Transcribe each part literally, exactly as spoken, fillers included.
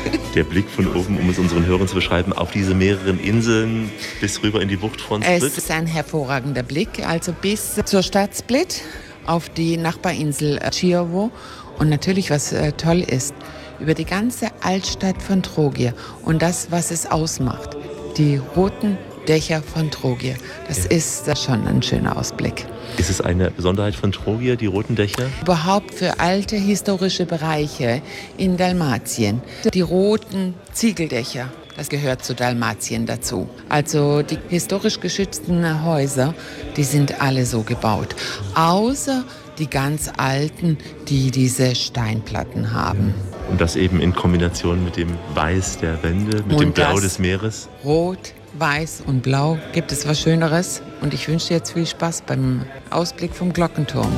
Der Blick von oben, um es unseren Hörern zu beschreiben, auf diese mehreren Inseln bis rüber in die Bucht von Split. Es ist ein hervorragender Blick, also bis zur Stadt Split, auf die Nachbarinsel Chiovo. Und natürlich, was äh, toll ist, über die ganze Altstadt von Trogir und das, was es ausmacht, die roten Dächer von Trogir. Das ja. ist das schon ein schöner Ausblick. Ist es eine Besonderheit von Trogir, die roten Dächer? Überhaupt für alte historische Bereiche in Dalmatien. Die roten Ziegeldächer, das gehört zu Dalmatien dazu. Also die historisch geschützten Häuser, die sind alle so gebaut. Außer die ganz alten, die diese Steinplatten haben. Und das eben in Kombination mit dem Weiß der Wände, mit und dem Blau des Meeres? Rot, Weiß und Blau. Gibt es was Schöneres? Und ich wünsche dir jetzt viel Spaß beim Ausblick vom Glockenturm.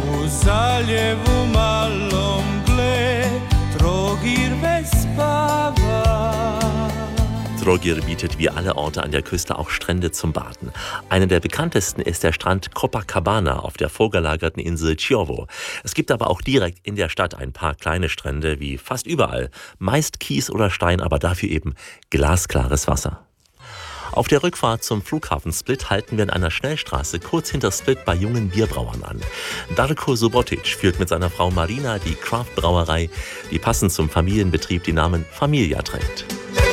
Trogir bietet wie alle Orte an der Küste auch Strände zum Baden. Einer der bekanntesten ist der Strand Copacabana auf der vorgelagerten Insel Chiovo. Es gibt aber auch direkt in der Stadt ein paar kleine Strände, wie fast überall. Meist Kies oder Stein, aber dafür eben glasklares Wasser. Auf der Rückfahrt zum Flughafen Split halten wir in einer Schnellstraße kurz hinter Split bei jungen Bierbrauern an. Darko Subotic führt mit seiner Frau Marina die Craft-Brauerei, die passend zum Familienbetrieb den Namen Familia trägt.